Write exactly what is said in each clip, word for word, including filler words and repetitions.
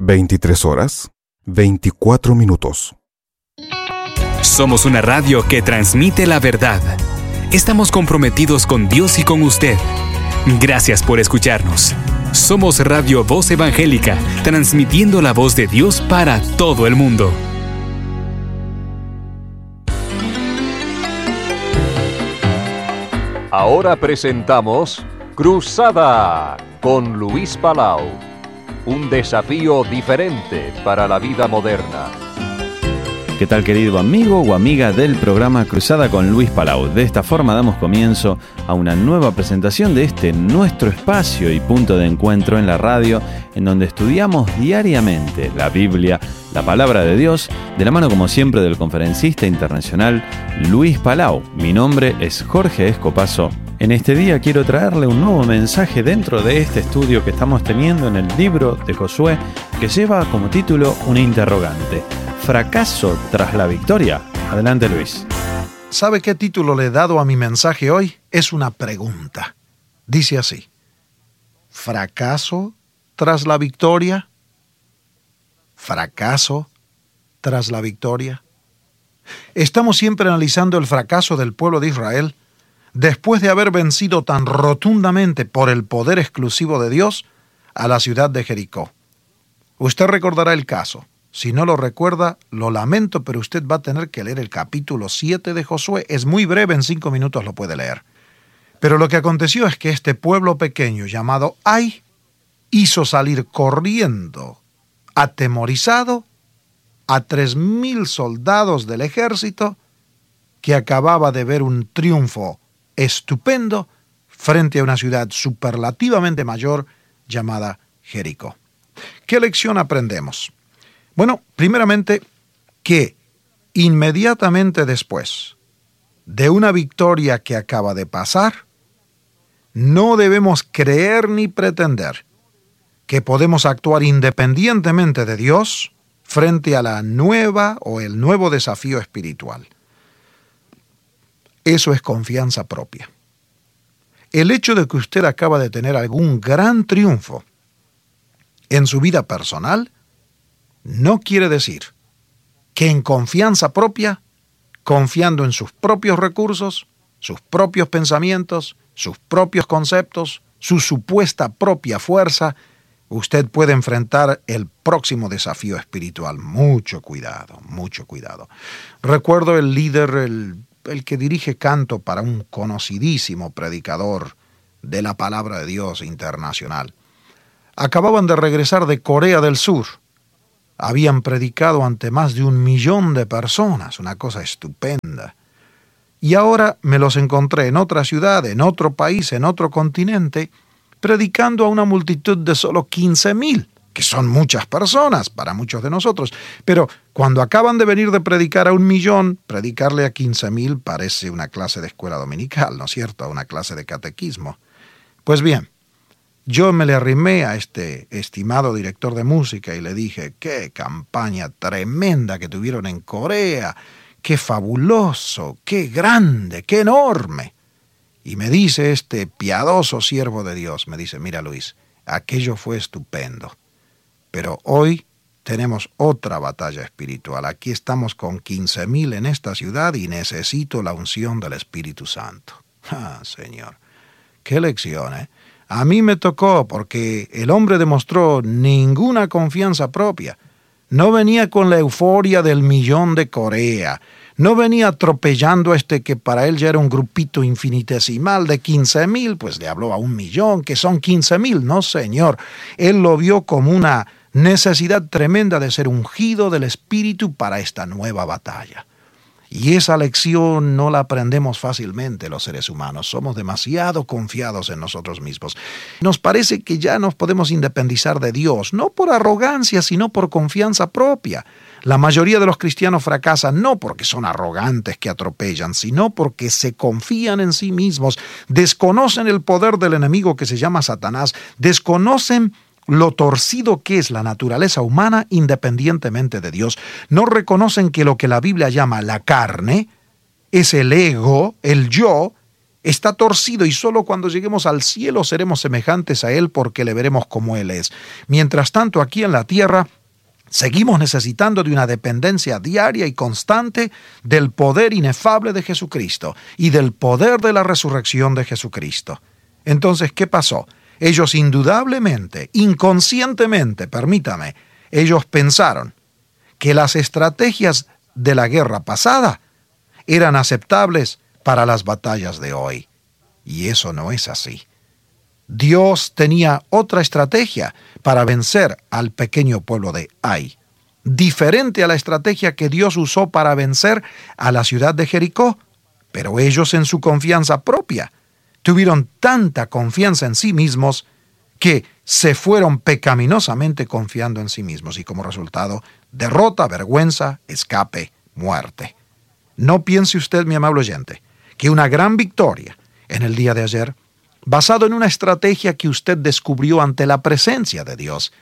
veintitrés horas, veinticuatro minutos. Somos una radio que transmite la verdad. Estamos comprometidos con Dios y con usted. Gracias por escucharnos. Somos Radio Voz Evangélica, transmitiendo la voz de Dios para todo el mundo. Ahora presentamos Cruzada con Luis Palau. Un desafío diferente para la vida moderna. ¿Qué tal, querido amigo o amiga del programa Cruzada con Luis Palau? De esta forma damos comienzo a una nueva presentación de este nuestro espacio y punto de encuentro en la radio, en donde estudiamos diariamente la Biblia, la palabra de Dios, de la mano como siempre del conferencista internacional Luis Palau. Mi nombre es Jorge Escopazo. En este día quiero traerle un nuevo mensaje dentro de este estudio que estamos teniendo en el libro de Josué, que lleva como título un interrogante: ¿fracaso tras la victoria? Adelante, Luis. ¿Sabe qué título le he dado a mi mensaje hoy? Es una pregunta. Dice así: ¿fracaso tras la victoria? ¿Fracaso tras la victoria? Estamos siempre analizando el fracaso del pueblo de Israel después de haber vencido tan rotundamente por el poder exclusivo de Dios a la ciudad de Jericó. Usted recordará el caso. Si no lo recuerda, lo lamento, pero usted va a tener que leer el capítulo siete de Josué. Es muy breve, en cinco minutos lo puede leer. Pero lo que aconteció es que este pueblo pequeño llamado Ai hizo salir corriendo, atemorizado, a tres mil soldados del ejército que acababa de ver un triunfo estupendo frente a una ciudad superlativamente mayor llamada Jericó. ¿Qué lección aprendemos? Bueno, primeramente, que inmediatamente después de una victoria que acaba de pasar, no debemos creer ni pretender que podemos actuar independientemente de Dios frente a la nueva o el nuevo desafío espiritual. Eso es confianza propia. El hecho de que usted acaba de tener algún gran triunfo en su vida personal no quiere decir que en confianza propia, confiando en sus propios recursos, sus propios pensamientos, sus propios conceptos, su supuesta propia fuerza, usted puede enfrentar el próximo desafío espiritual. Mucho cuidado, mucho cuidado. Recuerdo el líder, el, el que dirige canto para un conocidísimo predicador de la palabra de Dios internacional. Acababan de regresar de Corea del Sur. Habían predicado ante más de un millón de personas, una cosa estupenda. Y ahora me los encontré en otra ciudad, en otro país, en otro continente, predicando a una multitud de solo quince mil, que son muchas personas para muchos de nosotros. Pero cuando acaban de venir de predicar a un millón, predicarle a quince mil parece una clase de escuela dominical, ¿no es cierto? Una clase de catequismo. Pues bien, yo me le arrimé a este estimado director de música y le dije: qué campaña tremenda que tuvieron en Corea, qué fabuloso, qué grande, qué enorme. Y me dice este piadoso siervo de Dios, me dice: mira, Luis, aquello fue estupendo, pero hoy tenemos otra batalla espiritual. Aquí estamos con quince mil en esta ciudad y necesito la unción del Espíritu Santo. Ah, Señor, qué lección, ¿eh? A mí me tocó porque el hombre demostró ninguna confianza propia. No venía con la euforia del millón de Corea. No venía atropellando a este que para él ya era un grupito infinitesimal de quince mil, pues le habló a un millón, que son quince mil. No, señor. Él lo vio como una necesidad tremenda de ser ungido del Espíritu para esta nueva batalla. Y esa lección no la aprendemos fácilmente los seres humanos. Somos demasiado confiados en nosotros mismos. Nos parece que ya nos podemos independizar de Dios, no por arrogancia, sino por confianza propia. La mayoría de los cristianos fracasan no porque son arrogantes que atropellan, sino porque se confían en sí mismos, desconocen el poder del enemigo que se llama Satanás, desconocen lo torcido que es la naturaleza humana independientemente de Dios. No reconocen que lo que la Biblia llama la carne es el ego, el yo, Está torcido y solo cuando lleguemos al cielo seremos semejantes a Él porque le veremos como Él es. Mientras tanto, aquí en la tierra, seguimos necesitando de una dependencia diaria y constante del poder inefable de Jesucristo y del poder de la resurrección de Jesucristo. Entonces, ¿qué pasó? Ellos indudablemente, inconscientemente, permítame, ellos pensaron que las estrategias de la guerra pasada eran aceptables para las batallas de hoy. Y eso no es así. Dios tenía otra estrategia para vencer al pequeño pueblo de Ai, diferente a la estrategia que Dios usó para vencer a la ciudad de Jericó. Pero ellos, en su confianza propia, tuvieron tanta confianza en sí mismos que se fueron pecaminosamente confiando en sí mismos y como resultado, derrota, vergüenza, escape, muerte. No piense usted, mi amable oyente, que una gran victoria en el día de ayer, basado en una estrategia que usted descubrió ante la presencia de Dios,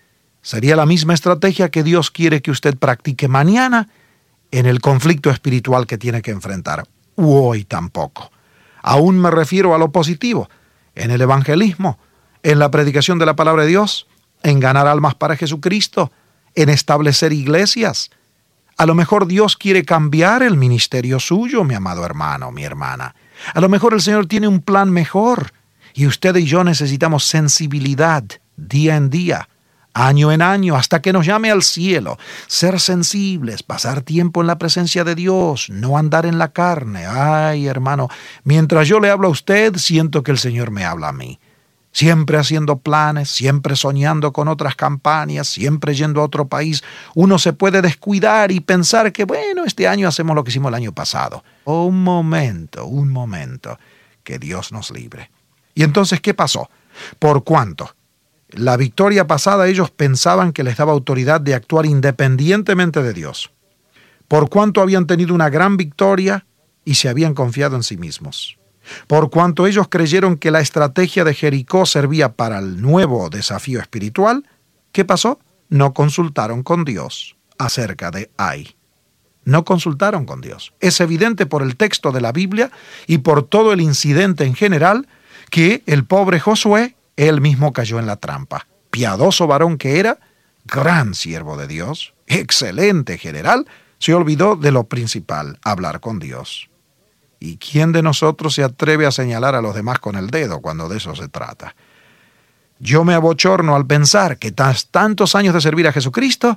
sería la misma estrategia que Dios quiere que usted practique mañana en el conflicto espiritual que tiene que enfrentar, u hoy tampoco. Aún me refiero a lo positivo, en el evangelismo, en la predicación de la palabra de Dios, en ganar almas para Jesucristo, en establecer iglesias. A lo mejor Dios quiere cambiar el ministerio suyo, mi amado hermano, mi hermana. A lo mejor el Señor tiene un plan mejor y usted y yo necesitamos sensibilidad día en día, año en año, hasta que nos llame al cielo. Ser sensibles, pasar tiempo en la presencia de Dios, no andar en la carne. Ay, hermano, mientras yo le hablo a usted, siento que el Señor me habla a mí. Siempre haciendo planes, siempre soñando con otras campañas, siempre yendo a otro país. Uno se puede descuidar y pensar que, bueno, este año hacemos lo que hicimos el año pasado. Oh, un momento, un momento, que Dios nos libre. Y entonces, ¿qué pasó? Por cuanto la victoria pasada ellos pensaban que les daba autoridad de actuar independientemente de Dios. Por cuanto habían tenido una gran victoria y se habían confiado en sí mismos. Por cuanto ellos creyeron que la estrategia de Jericó servía para el nuevo desafío espiritual, ¿qué pasó? No consultaron con Dios acerca de Ai. No consultaron con Dios. Es evidente por el texto de la Biblia y por todo el incidente en general que el pobre Josué, él mismo cayó en la trampa. Piadoso varón que era, gran siervo de Dios, excelente general, se olvidó de lo principal, hablar con Dios. ¿Y quién de nosotros se atreve a señalar a los demás con el dedo cuando de eso se trata? Yo me abochorno al pensar que tras tantos años de servir a Jesucristo,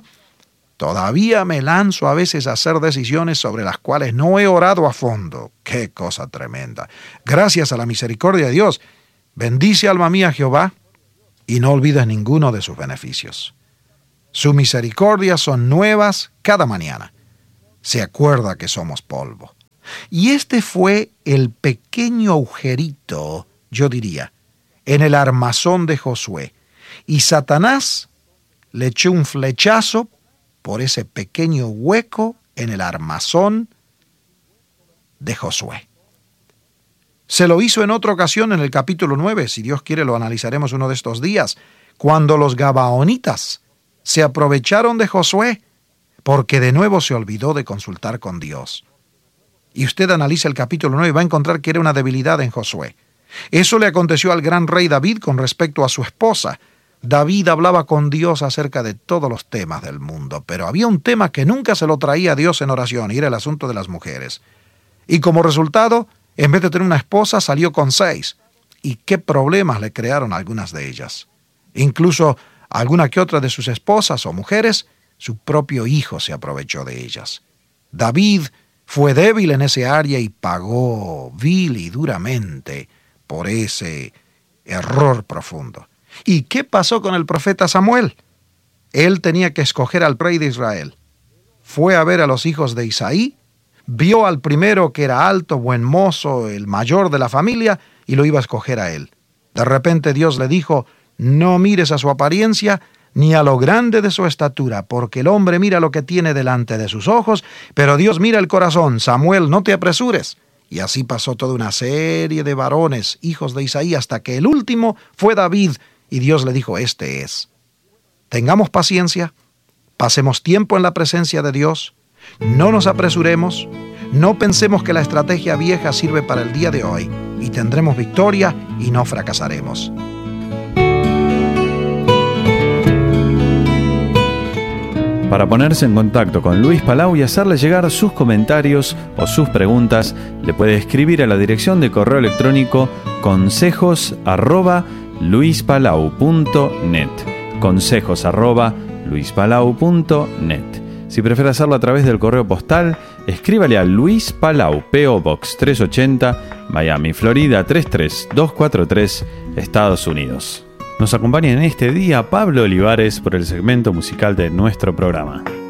todavía me lanzo a veces a hacer decisiones sobre las cuales no he orado a fondo. ¡Qué cosa tremenda! Gracias a la misericordia de Dios, bendice alma mía Jehová y no olvides ninguno de sus beneficios. Sus misericordias son nuevas cada mañana. Se acuerda que somos polvo. Y este fue el pequeño agujerito, yo diría, en el armazón de Josué. Y Satanás le echó un flechazo por ese pequeño hueco en el armazón de Josué. Se lo hizo en otra ocasión en el capítulo nueve, si Dios quiere lo analizaremos uno de estos días, cuando los gabaonitas se aprovecharon de Josué porque de nuevo se olvidó de consultar con Dios. Y usted analiza el capítulo nueve y va a encontrar que era una debilidad en Josué. Eso le aconteció al gran rey David con respecto a su esposa. David hablaba con Dios acerca de todos los temas del mundo, pero había un tema que nunca se lo traía a Dios en oración, y era el asunto de las mujeres. Y como resultado, en vez de tener una esposa, salió con seis. Y qué problemas le crearon algunas de ellas. Incluso alguna que otra de sus esposas o mujeres, su propio hijo se aprovechó de ellas. David fue débil en ese área y pagó vil y duramente por ese error profundo. ¿Y qué pasó con el profeta Samuel? Él tenía que escoger al rey de Israel. Fue a ver a los hijos de Isaí, vio al primero que era alto, buen mozo, el mayor de la familia, y lo iba a escoger a él. De repente Dios le dijo, no mires a su apariencia, ni a lo grande de su estatura, porque el hombre mira lo que tiene delante de sus ojos, pero Dios mira el corazón. Samuel, no te apresures. Y así pasó toda una serie de varones, hijos de Isaí, hasta que el último fue David, y Dios le dijo, este es. Tengamos paciencia, pasemos tiempo en la presencia de Dios, no nos apresuremos, no pensemos que la estrategia vieja sirve para el día de hoy, y tendremos victoria y no fracasaremos. Para ponerse en contacto con Luis Palau y hacerle llegar sus comentarios o sus preguntas, le puede escribir a la dirección de correo electrónico consejos arroba luispalau punto net. Consejos arroba luispalau punto net. Si prefiere hacerlo a través del correo postal, escríbale a Luis Palau, P O Box trescientos ochenta, Miami, Florida tres tres dos cuatro tres, Estados Unidos. Nos acompaña en este día Pablo Olivares por el segmento musical de nuestro programa.